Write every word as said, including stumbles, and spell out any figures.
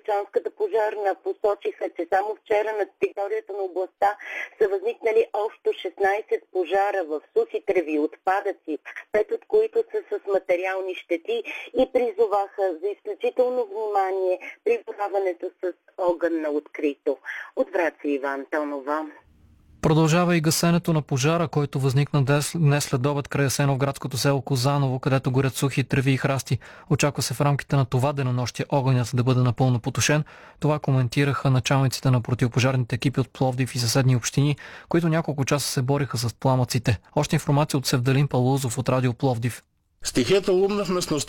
Врачанската пожарна посочиха, че само вчера на територията на областта са възникнали общо шестнайсет пожара в сухи треви, отпадъци, пет от които са с материални щети, и призоваха за изключително внимание при бораването с огън на открито. От Враца Иван Тонова. Продължава и гасенето на пожара, който възникна днес след обед край Асеновградското село Козаново, където горят сухи треви и храсти. Очаква се в рамките на това денонощие огънят да бъде напълно потушен. Това коментираха началниците на противопожарните екипи от Пловдив и съседни общини, които няколко часа се бориха с пламъците. Още информация от Севдалин Палузов от Радио Пловдив. Стихията лумна в местността